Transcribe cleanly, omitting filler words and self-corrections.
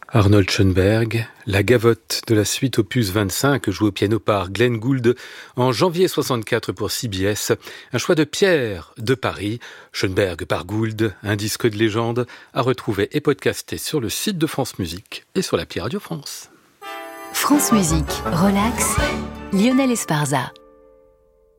Arnold Schoenberg, la gavotte de la suite opus 25 jouée au piano par Glenn Gould en janvier 64 pour CBS. Un choix de Pierre de Paris, Schoenberg par Gould, un disque de légende à retrouver et podcasté sur le site de France Musique et sur l'appli Radio France. France Musique, relax, Lionel Esparza.